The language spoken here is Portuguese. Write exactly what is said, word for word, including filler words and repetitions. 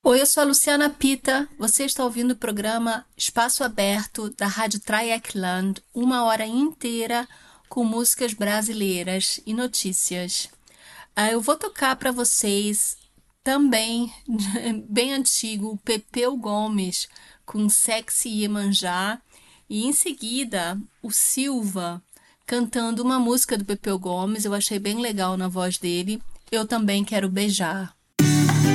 Oi, eu sou a Luciana Pita. Você está ouvindo o programa Espaço Aberto da Rádio Dreieckland, uma hora inteira com músicas brasileiras e notícias. Ah, eu vou tocar para vocês também, bem antigo, Pepeu Gomes com Sexy Iemanjá e em seguida o Silva cantando uma música do Pepeu Gomes. Eu achei bem legal na voz dele. Eu também quero beijar.